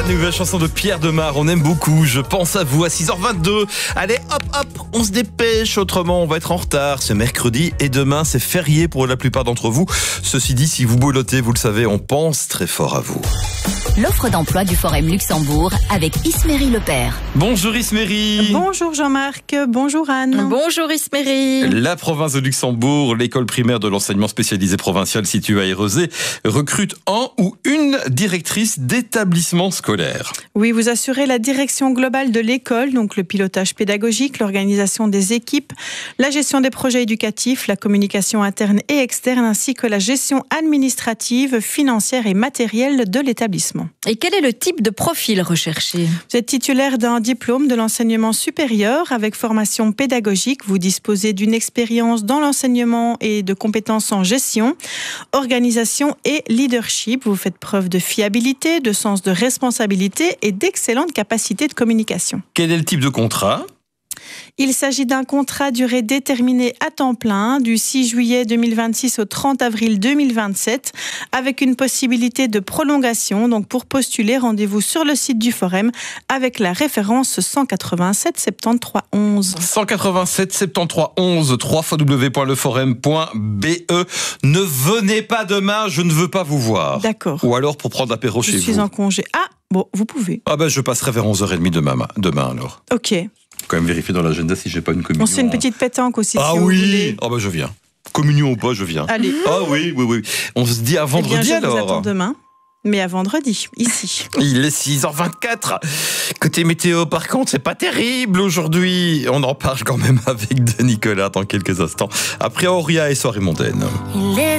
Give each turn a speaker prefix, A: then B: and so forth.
A: nouvelle chanson de Pierre Demar, on aime beaucoup, je pense à vous à 6h22. Allez, hop, on se dépêche, autrement on va être en retard. C'est mercredi et demain c'est férié pour la plupart d'entre vous. Ceci dit, si vous boulotez, vous le savez, on pense très fort à vous.
B: L'offre d'emploi du Forum Luxembourg avec Isméry Lepère.
A: Bonjour Isméry.
C: Bonjour Jean-Marc, bonjour Anne.
D: Bonjour Isméry.
A: La province de Luxembourg, l'école primaire de l'enseignement spécialisé provincial située à Érezé, recrute un ou une directrice d'établissement scolaire.
C: Oui, vous assurez la direction globale de l'école, donc le pilotage pédagogique, l'organisation des équipes, la gestion des projets éducatifs, la communication interne et externe, ainsi que la gestion administrative, financière et matérielle de l'établissement.
D: Et quel est le type de profil recherché ?
C: Vous êtes titulaire d'un diplôme de l'enseignement supérieur avec formation pédagogique. Vous disposez d'une expérience dans l'enseignement et de compétences en gestion, organisation et leadership. Vous faites preuve de fiabilité, de sens de responsabilité et d'excellentes capacités de communication.
A: Quel est le type de contrat ?
C: Il s'agit d'un contrat à durée déterminée à temps plein du 6 juillet 2026 au 30 avril 2027 avec une possibilité de prolongation. Donc pour postuler, rendez-vous sur le site du Forum avec la référence 187 73 11.
A: 187 73 11 www.leforum.be. Ne venez pas demain, je ne veux pas vous voir.
C: D'accord.
A: Ou alors pour prendre l'apéro chez vous.
C: Je suis en congé. Ah, bon, vous pouvez.
A: Ah ben je passerai vers 11h30 demain alors.
C: Ok.
A: Quand même vérifier dans l'agenda si j'ai pas une communion.
C: On se fait une petite pétanque aussi.
A: Ah
C: si
A: oui.
C: vous voulez.
A: Ah ben je viens. Communion ou pas, je viens.
C: Allez.
A: Ah oui. On se dit à vendredi
C: eh bien, je
A: alors.
C: vous attends demain. Mais à vendredi, ici.
A: Il est 6h24. Côté météo, par contre, c'est pas terrible aujourd'hui. On en parle quand même avec Nicolas dans quelques instants. Après Auria et soirée mondaine.